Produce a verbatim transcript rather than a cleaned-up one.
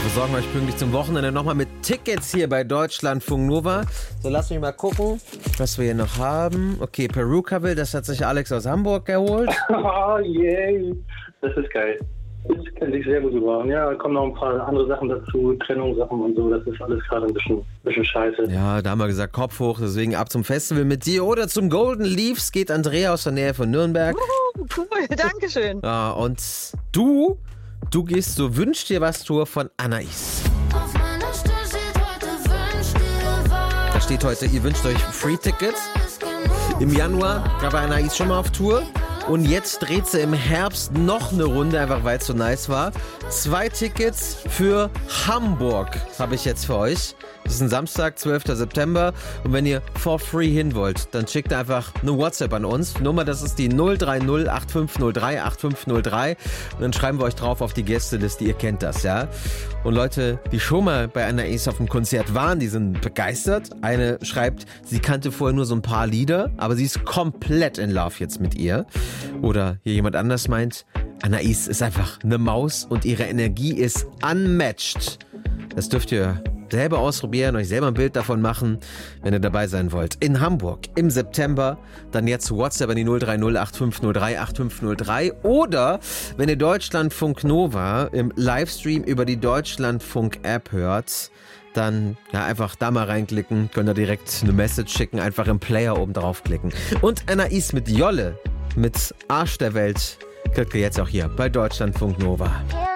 besorgen euch pünktlich zum Wochenende nochmal mit Tickets hier bei Deutschlandfunk Nova. So, lass mich mal gucken, was wir hier noch haben. Okay, Perukaville, das hat sich Alex aus Hamburg geholt. Oh, yay. Das ist geil. Das kann sich sehr gut gebrauchen. Ja, da kommen noch ein paar andere Sachen dazu, Trennungssachen und so. Das ist alles gerade ein bisschen, bisschen scheiße. Ja, da haben wir gesagt, Kopf hoch, deswegen ab zum Festival mit dir oder zum Golden Leaves geht Andrea aus der Nähe von Nürnberg. Uh, cool, dankeschön. Ja, und du, du gehst zur Wünsch dir was Tour von Anais. Da steht heute, ihr wünscht euch Free-Tickets. Im Januar gab Anais schon mal auf Tour. Und jetzt dreht sie im Herbst noch eine Runde, einfach weil es so nice war. Zwei Tickets für Hamburg habe ich jetzt für euch. Das ist ein Samstag, zwölfter September. Und wenn ihr for free hin wollt, dann schickt einfach eine WhatsApp an uns. Die Nummer, das ist die null drei null acht fünf null drei acht fünf null drei. Und dann schreiben wir euch drauf auf die Gästeliste. Ihr kennt das, ja? Und Leute, die schon mal bei Anais auf dem Konzert waren, die sind begeistert. Eine schreibt, sie kannte vorher nur so ein paar Lieder, aber sie ist komplett in Love jetzt mit ihr. Oder hier jemand anders meint, Anais ist einfach eine Maus und ihre Energie ist unmatched. Das dürft ihr selber ausprobieren, euch selber ein Bild davon machen, wenn ihr dabei sein wollt. In Hamburg im September, dann jetzt WhatsApp an die null drei null acht fünf null drei acht fünf null drei oder wenn ihr Deutschlandfunk Nova im Livestream über die Deutschlandfunk-App hört, dann ja, einfach da mal reinklicken, könnt ihr direkt eine Message schicken, einfach im Player oben draufklicken. Und Anais mit Jolle, mit Arsch der Welt, kriegt ihr jetzt auch hier bei Deutschlandfunk Nova.